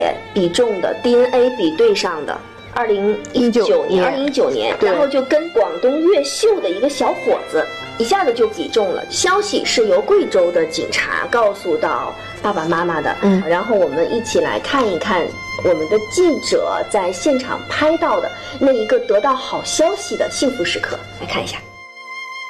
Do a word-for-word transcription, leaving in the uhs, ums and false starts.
比中的 D N A 比对上的。二零一九年，二零一九年，然后就跟广东越秀的一个小伙子，一下子就比中了。消息是由贵州的警察告诉到爸爸妈妈的，嗯，然后我们一起来看一看我们的记者在现场拍到的那一个得到好消息的幸福时刻，来看一下。